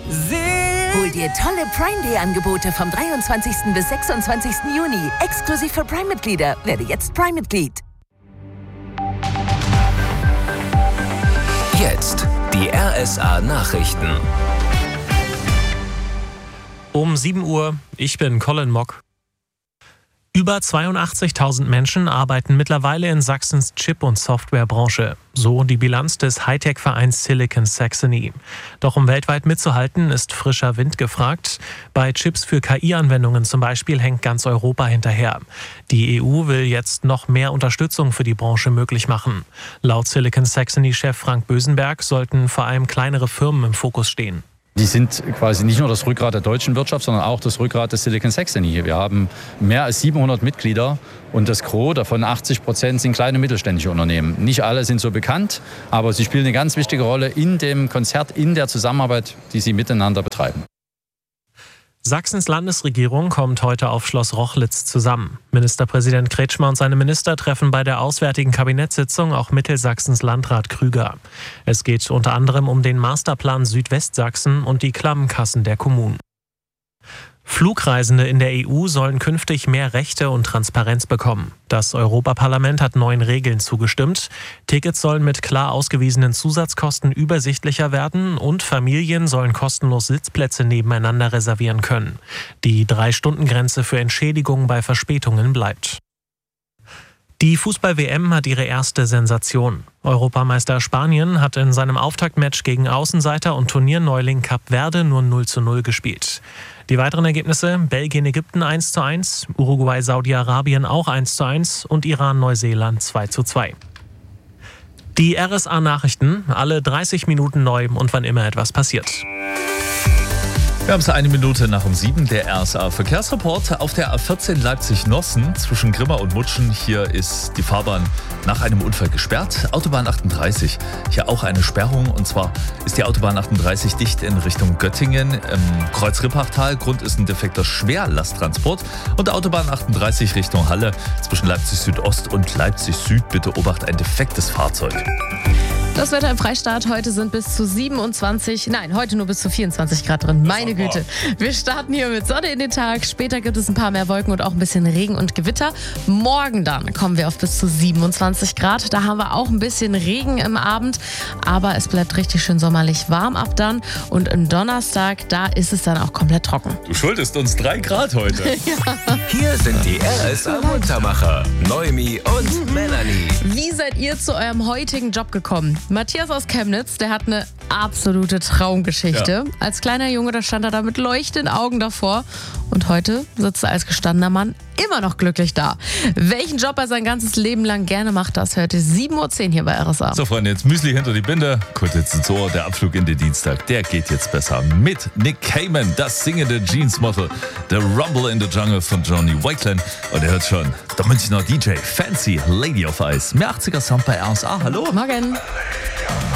Hol dir tolle Prime-Day-Angebote vom 23. bis 26. Juni. Exklusiv für Prime-Mitglieder. Werde jetzt Prime-Mitglied. Jetzt die RSA-Nachrichten. Um 7 Uhr, ich bin Colin Mock. Über 82.000 Menschen arbeiten mittlerweile in Sachsens Chip- und Softwarebranche. So die Bilanz des Hightech-Vereins Silicon Saxony. Doch um weltweit mitzuhalten, ist frischer Wind gefragt. Bei Chips für KI-Anwendungen zum Beispiel hängt ganz Europa hinterher. Die EU will jetzt noch mehr Unterstützung für die Branche möglich machen. Laut Silicon Saxony-Chef Frank Bösenberg sollten vor allem kleinere Firmen im Fokus stehen. Die sind quasi nicht nur das Rückgrat der deutschen Wirtschaft, sondern auch das Rückgrat des Silicon Saxony. Wir haben mehr als 700 Mitglieder und das Gros, davon 80%, sind kleine mittelständische Unternehmen. Nicht alle sind so bekannt, aber sie spielen eine ganz wichtige Rolle in dem Konzert, in der Zusammenarbeit, die sie miteinander betreiben. Sachsens Landesregierung kommt heute auf Schloss Rochlitz zusammen. Ministerpräsident Kretschmer und seine Minister treffen bei der auswärtigen Kabinettssitzung auch Mittelsachsens Landrat Krüger. Es geht unter anderem um den Masterplan Südwestsachsen und die Klammenkassen der Kommunen. Flugreisende in der EU sollen künftig mehr Rechte und Transparenz bekommen. Das Europaparlament hat neuen Regeln zugestimmt. Tickets sollen mit klar ausgewiesenen Zusatzkosten übersichtlicher werden und Familien sollen kostenlos Sitzplätze nebeneinander reservieren können. Die 3-Stunden-Grenze für Entschädigungen bei Verspätungen bleibt. Die Fußball-WM hat ihre erste Sensation. Europameister Spanien hat in seinem Auftaktmatch gegen Außenseiter und Turnierneuling Kap Verde nur 0:0 gespielt. Die weiteren Ergebnisse: Belgien-Ägypten 1:1, Uruguay-Saudi-Arabien auch 1:1 und Iran-Neuseeland 2:2. Die RSA-Nachrichten, alle 30 Minuten neu und wann immer etwas passiert. Wir haben es 1 Minute nach um 7, der RSA-Verkehrsreport. Auf der A14 Leipzig-Nossen zwischen Grimma und Mutschen. Hier ist die Fahrbahn nach einem Unfall gesperrt. Autobahn 38, hier auch eine Sperrung. Und zwar ist die Autobahn 38 dicht in Richtung Göttingen im Kreuz Rippachtal. Grund ist ein defekter Schwerlasttransport. Und Autobahn 38 Richtung Halle zwischen Leipzig Südost und Leipzig Süd. Bitte Obacht, ein defektes Fahrzeug. Das Wetter im Freistaat, heute sind heute nur bis zu 24 Grad drin. Meine Güte. Wir starten hier mit Sonne in den Tag. Später gibt es ein paar mehr Wolken und auch ein bisschen Regen und Gewitter. Morgen dann kommen wir auf bis zu 27 Grad. Da haben wir auch ein bisschen Regen im Abend. Aber es bleibt richtig schön sommerlich warm ab dann. Und am Donnerstag, da ist es dann auch komplett trocken. Du schuldest uns 3 Grad heute. Ja. Hier sind die RSA-Muntermacher, Noemi und Melanie. Wie seid ihr zu eurem heutigen Job gekommen? Matthias aus Chemnitz, der hat eine absolute Traumgeschichte. Ja. Als kleiner Junge, da stand er da mit leuchtenden Augen davor. Und heute sitzt er als gestandener Mann immer noch glücklich da. Welchen Job er sein ganzes Leben lang gerne macht, das hört ihr 7:10 Uhr hier bei RSA. So Freunde, jetzt Müsli hinter die Binde, kurz jetzt ins Ohr. Der Abflug in den Dienstag, der geht jetzt besser. Mit Nick Cayman, das singende Jeans-Model, The Rumble in the Jungle von Johnny Wakeland. Und ihr hört schon, der Münchner DJ Fancy, Lady of Ice. Mehr 80er Sound bei RSA. Hallo. Morgen.